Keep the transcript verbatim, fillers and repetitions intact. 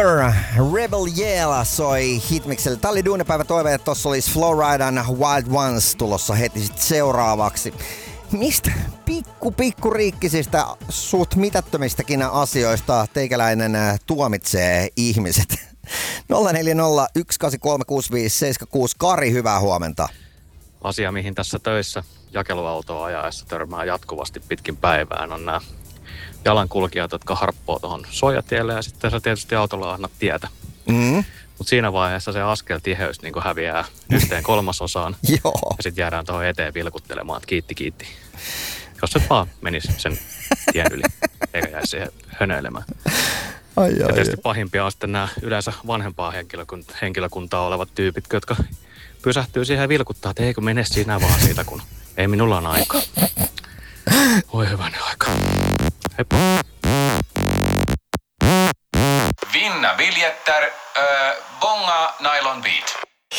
Blur, Rebel Yell soi hitmiksellä. Tää oli duunipäivä toive, että tossa olisi Flowridan Wild Ones tulossa heti sit seuraavaksi. Mistä pikku pikku riikkisistä suht mitättömistäkin asioista teikäläinen tuomitsee ihmiset? nolla neljä nolla yksi kahdeksan kolme kuusi viisi seitsemän kuusi. Kari, hyvää huomenta. Asia, mihin tässä töissä jakeluautoa ajaessa törmää jatkuvasti pitkin päivään, on nämä jalankulkijat, jotka harppoo tuohon suojatielle ja sitten sä tietysti autolla annat tietä. Mm-hmm. Mutta siinä vaiheessa se askeltiheys niin häviää yhteen kolmasosaan Joo. Ja sitten jäädään tuohon eteen vilkuttelemaan, että kiitti, kiitti. Jos et vaan menisi sen tien yli, eikä jäisi siihen hönöilemään. Ai, ai, ja tietysti ai. pahimpia on sitten nämä yleensä vanhempaa henkilökuntaa, henkilökuntaa olevat tyypit, jotka pysähtyy siihen ja vilkuttaa, että eikö mene sinä vaan siitä, kun ei minulla on aikaa. Voi hyvänen aika. Heippa. Vinna biljetter, äh, bonga nylon beat.